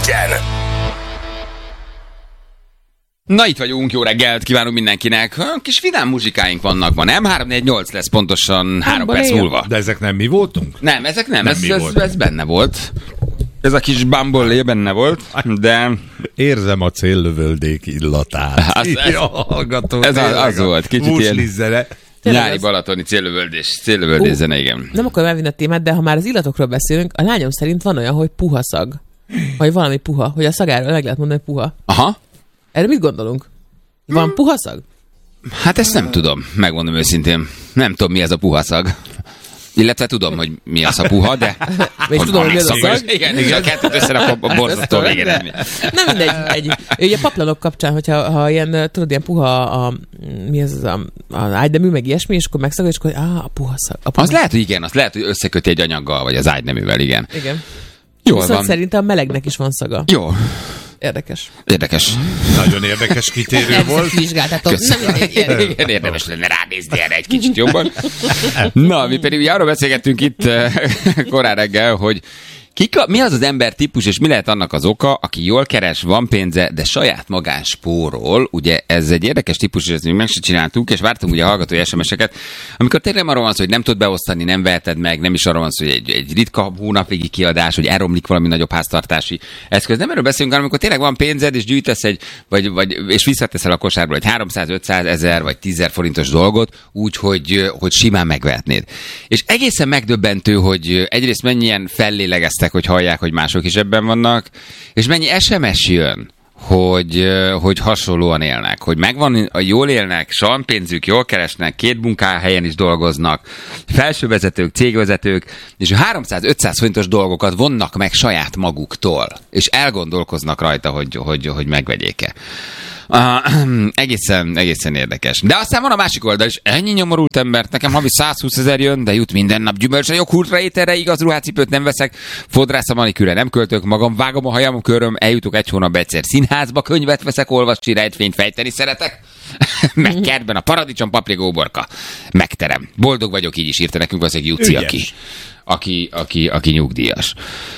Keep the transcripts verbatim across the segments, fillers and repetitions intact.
legyen! Na itt vagyunk, jó reggelt kívánunk mindenkinek. Kis vidám muzsikáink vannak ma, nem? három négy nyolc lesz pontosan három perc múlva. De ezek nem mi voltunk? Nem, ezek nem, nem ez, ez, ez benne volt. Ez a kis bambolé benne volt, de... Érzem a céllövöldék illatát. Az, ez, ja, hallgató, ez az, az volt, kicsit ilyen nyári balatoni céllövöldés, céllövöldés uh, zene, igen. Nem akarom elvinni a témát, de ha már az illatokról beszélünk, a lányom szerint van olyan, hogy puha szag. Vagy valami puha, hogy a szagáról meg lehet mondani, hogy puha. Aha. Erre mit gondolunk? Van hmm. puha szag? Hát ezt nem tudom, megmondom őszintén. Nem tudom, mi ez a puha szag. Illetve tudom, hogy mi az a puha, de... És tudom, hogy mi az a szag. Igen, igen, a kettőt összerakom a borzasztó végeredmény. Nem mindegy. Egy, ugye paplanok kapcsán, hogyha ha ilyen, tudod, ilyen puha a... Mi ez az a, a ágynemű, meg ilyesmi, és akkor megszagol, és akkor á, a puha szag. A puha. Az lehet, hogy igen, az lehet, hogy összeköti egy anyaggal, vagy az ágyneművel, igen. Igen. Jól Viszont van. szerintem a melegnek is van szaga. Jó. Érdekes. Érdekes. Nagyon érdekes kitérő volt. Igen, érdemes lenne ránézni erre egy kicsit jobban. Na, mi pedig arról beszélgettünk itt korán reggel, hogy Kika, mi az az ember típus, és mi lehet annak az oka, aki jól keres, van pénze, de saját magán spórol. Ugye ez egy érdekes típus, és ezt még meg se csináltuk, és vártunk ugye a hallgatói es em es-eket, amikor tényleg arról van szó, hogy nem tudod beosztani, nem veheted meg, nem is arról van szó, hogy egy, egy ritka hónapvégi kiadás, hogy elromlik valami nagyobb háztartási eszköz. Nem erről beszélünk, hanem amikor tényleg van pénzed, és gyűjtesz egy, vagy, vagy, és visszateszel a kosárból egy háromszáz, ötszáz, ezer vagy tízezer forintos dolgot, úgy, hogy, hogy simán megvehetnéd. És egészen megdöbbentő, hogy egyrészt mennyien fellélegeztek, hogy hallják, hogy mások is ebben vannak, és mennyi es em es jön, hogy, hogy hasonlóan élnek, hogy megvan, jól élnek, van pénzük, jól keresnek, két munkahelyen is dolgoznak, felsővezetők, cégvezetők, és a háromszáz-ötszáz forintos dolgokat vonnak meg saját maguktól, és elgondolkoznak rajta, hogy, hogy, hogy megvegyék-e. Uh, egészen, egészen érdekes. De aztán van a másik oldal is. Ennyi nyomorult embert, nekem havi százhúszezer jön, de jut minden nap gyümölcsre, joghurtra, ételre, igaz ruhacipőt nem veszek, fodrász a manikűre nem költök magam, vágom a hajam, köröm, eljutok egy hónap egyszer színházba, könyvet veszek, olvasni, rejtfényt fejteni szeretek. Meg kertben a paradicsom, paprika, uborka. Megterem. Boldog vagyok, így is írta nekünk valószínűleg Juci, aki, aki, aki, aki nyugdíjas.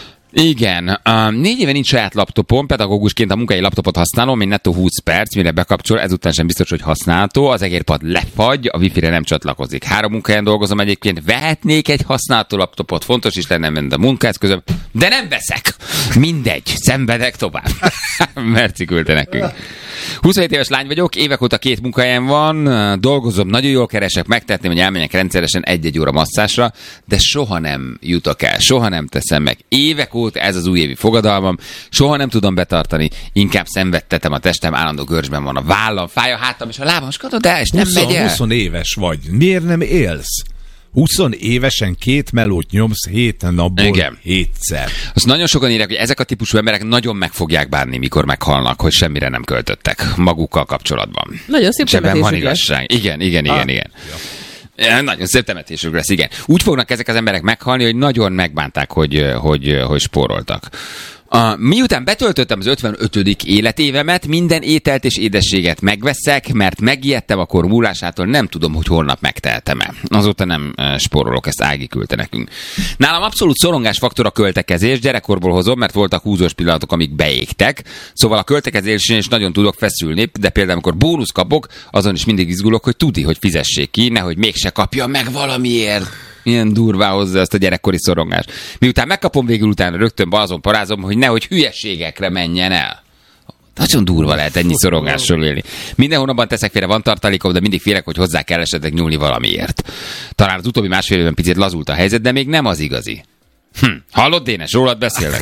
Igen, uh, négy éve nincs saját laptopom, pedagógusként a munkai laptopot használom, én nettó húsz perc, mire bekapcsol, ezután sem biztos, hogy használható, az egérpad lefagy, a wifi-re nem csatlakozik. Három munkahelyen dolgozom egyébként, vehetnék egy használható laptopot, fontos is lenne, mint a munkaeszközöm, de nem veszek. Mindegy, szenvedek tovább. Merci küldte nekünk. huszonhét éves lány vagyok, évek óta két munkahelyen van, dolgozom, nagyon jól keresek, megtehetném, hogy elmenjek rendszeresen egy-egy óra masszásra, de soha nem jutok el, soha nem teszem meg. Évek óta ez az újévi fogadalmam, soha nem tudom betartani, inkább szenvedtetem a testem, állandó görcsben van a vállam, fáj a hátam és a lábam, és katod el, és nem megy el. húsz éves vagy, miért nem élsz? húsz évesen két melót nyomsz hét napból igen. hétszer. Azt nagyon sokan írják, hogy ezek a típusú emberek nagyon meg fogják bánni, mikor meghalnak, hogy semmire nem költöttek magukkal kapcsolatban. Nagyon szép temetésük lesz. Igen, igen, igen, ah. igen. Ja, nagyon szép temetésük lesz, igen. Úgy fognak ezek az emberek meghalni, hogy nagyon megbánták, hogy, hogy, hogy spóroltak. Uh, miután betöltöttem az ötvenötödik életévemet, minden ételt és édességet megveszek, mert megijedtem a kor múlásától, nem tudom, hogy holnap megtehetem-e. Azóta nem uh, spórolok, ezt Ági küldte nekünk. Nálam abszolút szorongásfaktor a költekezés, gyerekkorból hozom, mert voltak húzós pillanatok, amik beégtek, szóval a költekezésén is nagyon tudok feszülni, de például amikor bónusz kapok, azon is mindig izgulok, hogy tudni, hogy fizessék ki, nehogy mégse kapja meg valamiért. Milyen durvá hozzá ezt a gyerekkori szorongást. Miután megkapom végül, utána rögtön azon parázom, hogy nehogy hülyeségekre menjen el. Nagyon durva lehet ennyi szorongásról élni. Minden hónapban teszek félre, van tartalékom, de mindig félek, hogy hozzá kell esetleg nyúlni valamiért. Talán az utóbbi másfél évben picit lazult a helyzet, de még nem az igazi. Hm. Hallod, Dénes? Rólad beszélek.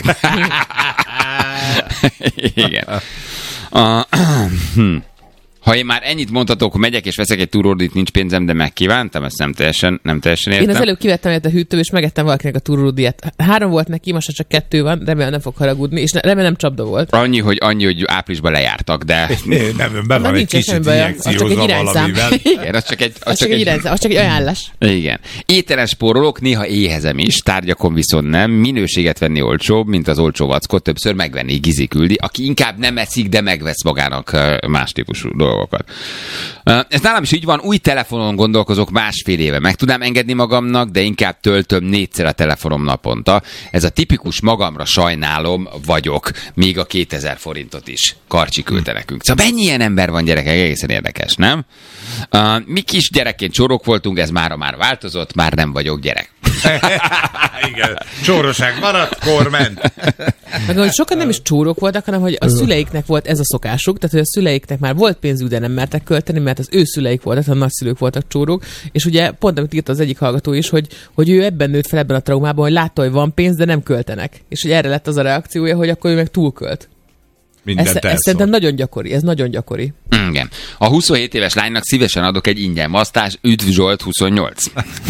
Igen. Uh, hm. Ha én már ennyit mondhatok, megyek és veszek egy túródit, nincs pénzem, de megkívántam, ezt nem teljesen, nem teljesen értem. Én az előbb kivettem egyet a hűtőből, és megettem valakinek a túródiát. Három volt neki, most csak kettő van, remélem nem fog haragudni, és remélem nem csapda volt. Annyi, hogy, annyi, hogy áprilisban lejártak, de... Nem, be van egy kicsit injekciózva valamivel. Igen, az csak egy... Az, az csak, egy, egy... Irányzám, az csak egy ajánlás. Igen. Ételen spórolok, néha éhezem is, tárgyakon viszont nem. Minőséget venni olcsóbb, mint az olcsó vackot, többször megvenni, Gizi küldi, aki inkább nem eszik, de megvesz magának más típusú dolgokat. dolgokat. Ez nálam is így van, új telefonon gondolkozok másfél éve. Meg tudnám engedni magamnak, de inkább töltöm négyszer a telefonom naponta. Ez a tipikus magamra sajnálom vagyok, még a kétezer forintot is. Karcsi küldte nekünk. Szóval mennyi ilyen ember van, gyerekek? Egészen érdekes, nem? Uh, mi kis gyerekként csórok voltunk, ez mára már változott, már nem vagyok gyerek. Igen, csóroság maradt, kor ment. Meg hogy sokan nem is csórok voltak, hanem hogy a szüleiknek volt ez a szokásuk, tehát hogy a szüleiknek már volt pénzük, de nem mertek költeni, mert az ő szüleik voltak, a nagyszülők voltak csórók, és ugye pont amit írt az egyik hallgató is, hogy, hogy ő ebben nőtt fel ebben a traumában, hogy látta, hogy van pénz, de nem költenek. És hogy erre lett az a reakciója, hogy akkor ő meg túlkölt. Ez, ez szerintem nagyon gyakori, ez nagyon gyakori. Igen. A huszonhét éves lánynak szívesen adok egy ingyen masztás, üdv Zsolt huszonnyolc.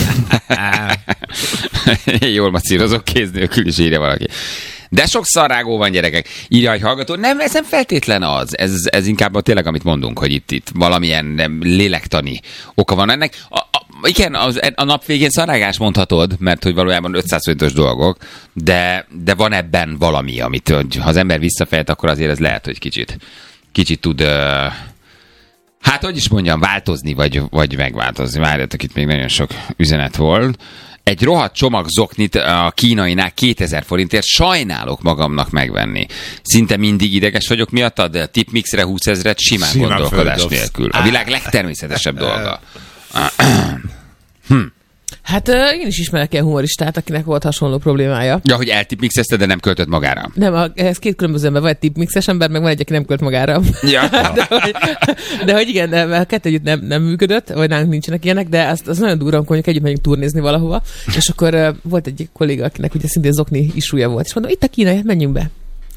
Jól macírozok, kéz nélkül is írja valaki. De sok szarrágó van, gyerekek. Írja egy hallgató. Nem, ez nem feltétlen az. Ez, ez inkább tényleg, amit mondunk, hogy itt, itt valamilyen nem, lélektani oka van ennek. A, a, igen, az, a nap végén szarrágás mondhatod, mert hogy valójában ötszáz forintos dolgok, de, de van ebben valami, amit ha az ember visszafejt, akkor azért ez lehet, hogy kicsit, kicsit tud... Uh, hát, hogy is mondjam, változni, vagy, vagy megváltozni. Várjatok, itt még nagyon sok üzenet volt. Egy rohadt csomag zoknit a kínainál kétezer forintért sajnálok magamnak megvenni. Szinte mindig ideges vagyok miattad, de a tipmixre húszezret simán, simán gondolkodás földobsz. Nélkül. A világ legtermészetesebb dolga. hm. Hát uh, én is ismerek ilyen humoristát, akinek volt hasonló problémája. Ja, hogy eltipmixezte, de nem költött magára. Nem, a, ez két különböző ember, vagy tipmixes ember, meg van egy, aki nem költ magára. Ja. de, hogy, de hogy igen, de a kettő együtt nem, nem működött, vagy nálunk nincsenek ilyenek, de az, az nagyon durva, amikor együtt megyünk turnézni valahova, és akkor uh, volt egy kolléga, akinek ugye szintén zokni isúja volt, és mondom, itt a kínai, menjünk be.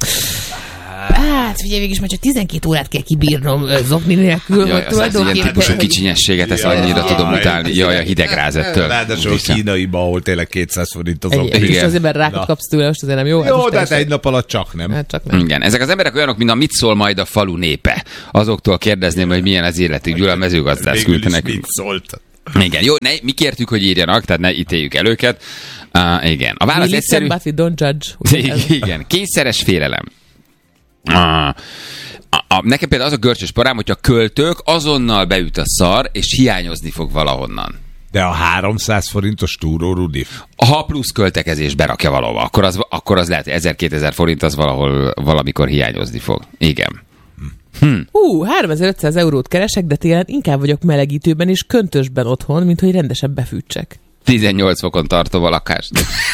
Hát, figyelj, végig is már csak tizenkét órát kell kibírnom zokni nélkül. Jaj, az, az ilyen típusú hogy... kicsinyességet, ezt jaj, annyira jaj, tudom utálni. Jaj, a hidegrázettől. Ráadásul a kínaiba, ahol tényleg kétszáz forint az zokni. És azért, mert rákot kapsz tőle, most azért nem jó. Jó, de hát egy nap alatt csak nem. Hát csak nem. Igen, ezek az emberek olyanok, mint a mit szól majd a falu népe. Azoktól kérdezném, hogy milyen az életük. Gyula mezőgazdász küldte nekünk. Mit szólt? Igen, jó, ne, mi kértük, hogy írjanak, tehát ne ítéljük el őket. Uh, igen. A válasz we egyszerű. Listen, but we don't judge. Igen, kényszeres félelem. A, a, a, nekem például az a görcsös parám, hogyha költök, azonnal beüt a szar, és hiányozni fog valahonnan. De a háromszáz forintos túró, Rudi? Ha plusz költekezés berakja valahova, akkor az, akkor az lehet, hogy ezer-kétezer forint az valahol valamikor hiányozni fog. Igen. Hm. Hú, háromezer-ötszáz eurót keresek, de télen inkább vagyok melegítőben és köntösben otthon, mint hogy rendesen befűtsek. tizennyolc fokon tartom a lakást.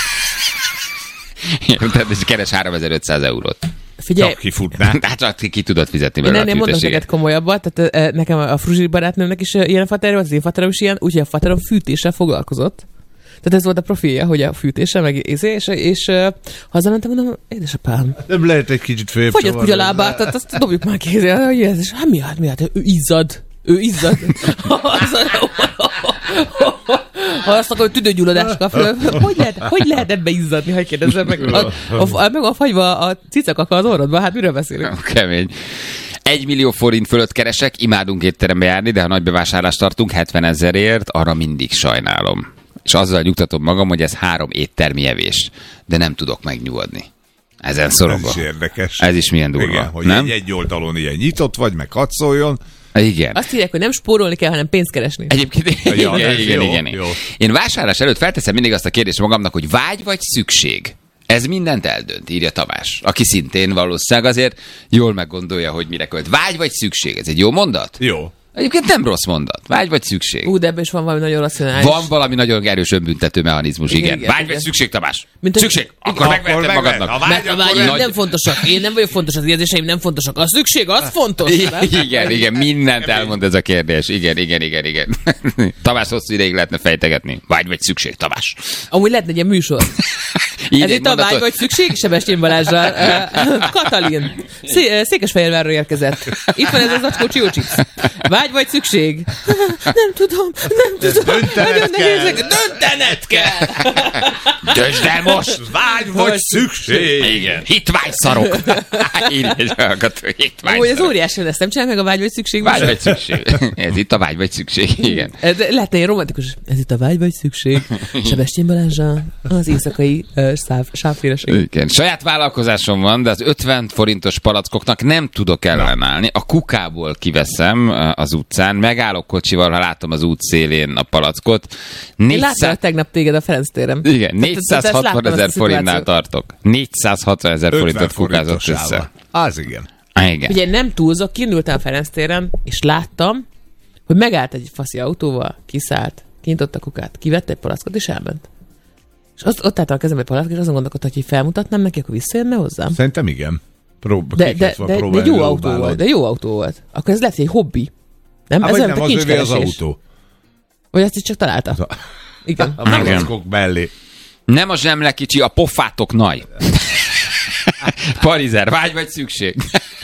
Tehát is keres háromezer-ötszáz eurót. Figyelj, csak kifutná. Hát csak ki tudod fizetni belőle a fűtességet. Nem, mondom neked komolyabban, tehát e, nekem a fruzsi barátnőmnek is ilyen faterja volt, az én faterom is ilyen, úgyhogy a faterom fűtéssel foglalkozott. Tehát ez volt a profilja, hogy a fűtése, meg és, és, és uh, hazamentem, mondom, édesapám. Nem lehet egy kicsit följebb. Fogyott kutya lábát, tehát azt dobjuk már kézzel. És hát mi hát, mi hát, ő izzad. Ő izzad. Ha azt akar, hogy tüdőgyulladást kap, hogy lehet, hogy lehet ebbe izzadni, ha kérdezzem meg. A, a, meg a fagyva a cicakaka az orrodban, hát miről beszélünk? Kemény. Egy millió forint fölött keresek, imádunk étterembe járni, de ha nagy bevásárlást tartunk hetven ezerért, arra mindig sajnálom. És azzal nyugtatom magam, hogy ez három éttermi evés, de nem tudok megnyugodni. Ezen szorongok. Ez is érdekes. Ez is milyen durva. Igen, hogy nem? egy, egy oldalon ilyen nyitott vagy, meg hadd szóljon. Igen. Azt írják, hogy nem spórolni kell, hanem pénzt keresni. Egyébként igen, ja, igen, igen, jó, igen. Jó. Én vásárlás előtt felteszem mindig azt a kérdést magamnak, hogy vágy vagy szükség. Ez mindent eldönt, írja Tamás, aki szintén valószínűleg azért jól meggondolja, hogy mire költ. Vágy vagy szükség, ez egy jó mondat? Jó. Egyébként nem rossz mondat. Vágy vagy szükség. Ú, de ebben is van valami nagyon racionális. Van valami nagyon erős önbüntető mechanizmus, igen. igen. igen Vágy igen. vagy szükség, Tamás? Mint szükség. Akkor megveheted magadnak. A vágy, a vágy nagy... nem fontosak. Én nem vagyok fontos, az érzéseim nem fontosak. A szükség az fontos. Nem? Igen, igen, mindent elmond ez a kérdés. Igen, igen, igen, igen. Tamás hosszú ideig lehetne fejtegetni. Vágy vagy szükség, Tamás. Amúgy lehetne egy ilyen műsor. Ez itt a vágy vagy szükség, Sebestyén Balázsral. Katalin. Szé- Székesfehérvárról érkezett. Itt van ez az acskó Csió Chips. Vágy Vágy vagy szükség? Nem tudom, nem tudom. Döntened kell. Döntened kell. Döntsd el most! Vágy vagy szükség. Igen. Hitvágyszarok. Így egy hallgató, Úgy, ez hitvágyszarok. óriási, ezt nem csinál meg a vágy vagy szükség? Vágy vagy szükség. Ez itt a vágy vagy szükség, igen. Lehetne egy romantikus. Ez itt a vágy vagy szükség. Sebestyén Balázsa, az éjszakai uh, száv, sávféleség. Igen. Saját vállalkozásom van, de az ötven forintos palackoknak nem tudok ellenállni. A kukából kiveszem az utcán, megállok kocsival, ha látom az út szélén a palackot. Én láttam tegnap téged a Ferenc téren. Igen, négyszázhatvan ezer forintnál tartok. négyszázhatvan ezer forintot kukázott össze. Az igen. Igen. Ugye nem túlzok, kiindultam a Ferenc téren, és láttam, hogy megállt egy faszi autóval, kiszállt, kinyitott a kukát, kivette egy palackot, és elment. És ott, ott álltam a kezembe egy palack, és azon gondolkodtam, hogy felmutatnám neki, akkor visszajönne hozzám. Szerintem igen. Prób- de, de, de, de, jó autó volt, de jó autó volt. Akkor ez lehet, hogy egy hobbi. Nem? Há, ez vagy nem, nem, az övé az autó. Vagy azt is csak találta. A, igen. a palackok mellé. Nem a zsemle kicsi, a pofátok nagy. Parizer, vágy vagy szükség?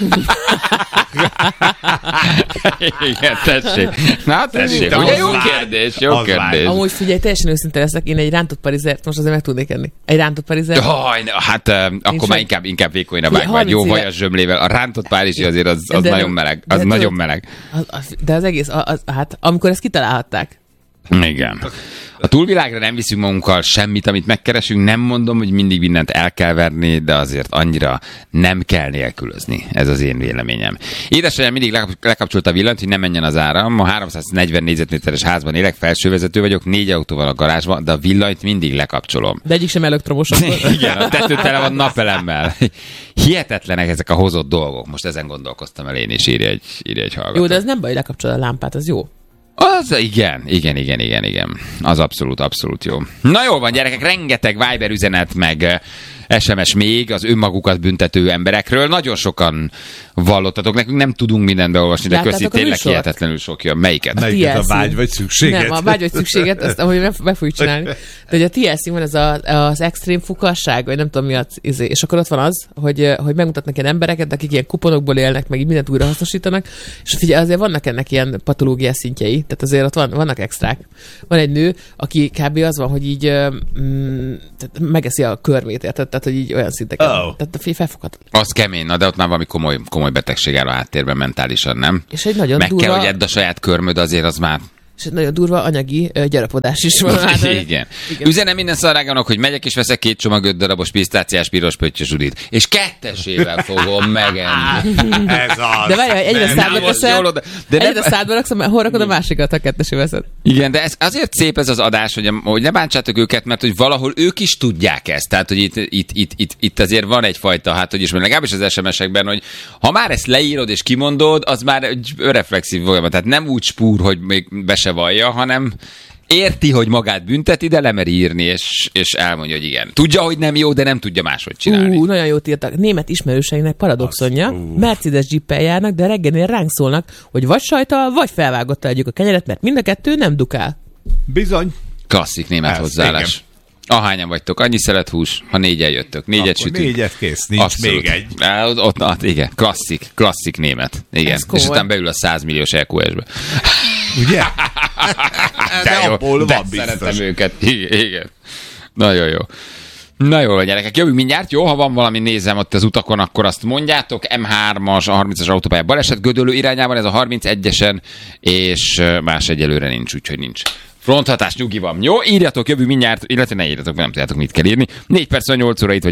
Igen, tessék. Na, tessék. Ugye jó kérdés, jó kérdés. Amúgy figyelj, teljesen őszinte leszek, én egy rántott parizert most azért meg tudnék enni. Egy rántott parizert. Jaj, hát uh, akkor már inkább, inkább vékonyra vág, vagy jó vajas zsömlével. A rántott párizsi azért az, az de, nagyon meleg. Az nagyon tudod, meleg. Az, az, de az egész, az, az, hát amikor ezt kitalálhatták. Igen. A túlvilágra nem viszünk magunkkal semmit, amit megkeresünk. Nem mondom, hogy mindig mindent el kell verni, de azért annyira nem kell nélkülözni. Ez az én véleményem. Édesanyám mindig lekapcsolta a villanyt, hogy ne menjen az áram. A háromszáznegyven négyzetméteres házban élek, felsővezető vagyok, négy autó van a garázsban, de a villanyt mindig lekapcsolom. De egyik sem elektromos. Igen, a tető tele van napelemmel. Hihetetlenek ezek a hozott dolgok. Most ezen gondolkoztam el én is, írja egy, írja egy hallgató. Jó, de ez nem baj, lekapcsol a lámpát, az jó. Az igen, igen, igen, igen, igen. Az abszolút, abszolút jó. Na jól van, gyerekek, rengeteg Viber üzenet, meg es em es még az önmagukat büntető emberekről. Nagyon sokan vallottatok. Nekünk nem tudunk mindent beolvasni, de köszi, tényleg hihetetlenül sok jön. Melyiket? Melyiket a vágy vagy szükséget? Nem, a vágy vagy szükséget, azt ahogy meg, meg fogjuk csinálni. De hogy a té el cé van ez a, az extrém fukasság, vagy nem tudom mi az, izé. És akkor ott van az, hogy, hogy megmutatnak ilyen embereket, akik ilyen kuponokból élnek, meg így mindent újra hasznosítanak, és figyelj, azért vannak ennek ilyen patológiás szintjei, tehát azért ott van, vannak extrák. Van egy nő, aki kb. Az van, hogy így mm, megeszi a körmét, érted? Tehát, hogy így olyan szinteken. Oh. Tehát felfoghat. Az kemény, na de ott már valami komoly, komoly betegség áll a háttérben mentálisan, nem? És egy nagyon Meg durva... kell, hogy edd a saját körmöd, azért az már... És egy nagyon durva anyagi uh, gyarapodás is van. Hát, Igen. Igen. Üzenem minden szarágának, hogy megyek és veszek két csomag öt darabos pisztáciás piros pöttyös udit. És kettesével fogom megenni. Ez az. De várjál, egyre Nem, szádba most teszel, jól oda- de nem- egyre szádba raksz, hol rakod a másikat, ha kettesé veszed. Igen, de ez azért szép ez az adás, hogy, hogy ne bántsátok őket, mert hogy valahol ők is tudják ezt. Tehát, hogy itt, itt, itt, itt, itt azért van egyfajta, hát hogy is mondjam, legalábbis az es em es-ekben, hogy ha már ezt leírod és kimondod, az már egy reflexív folyamat. Tehát nem úgy spúr, hogy még be se vallja, hanem érti, hogy magát bünteti, de lemeri írni, és, és elmondja, hogy igen. Tudja, hogy nem jó, de nem tudja máshogy csinálni. Ú, nagyon jót írtak. Német ismerőseinek paradoxonja. Mercedes Jeeppel járnak, de reggelnél ránk szólnak, hogy vagy sajtal, vagy felvágottal adjuk a kenyeret, mert mind a kettő nem dukál. Bizony. Klasszik német Ez, hozzáállás. igen. Ahányan vagytok, annyi szelethús, ha négyen jöttök, négyet Akkor sütünk. négyet kész, nincs Abszolút. még egy. Á, Ott, ott, ott, igen, klasszik, klasszik német. Igen. Ez komoly. És aztán beül a száz milliós é kú es-be. Ugye? De, De jó, abból de van biztos. szeretem őket. Igen, igen. Nagyon jó. Na jó, gyerekek, jövünk mindjárt. Jó, ha van valami, nézem ott az utakon, akkor azt mondjátok. em hármas, a harmincas autópálya baleset Gödöllő irányában, ez a harmincegyesen, és más egyelőre nincs, úgyhogy nincs fronthatás, nyugi van. Jó, írjatok, jövő mindjárt, illetve ne írjatok, nem tudjátok, mit kell írni. négy perc, nyolc óra itt vagy.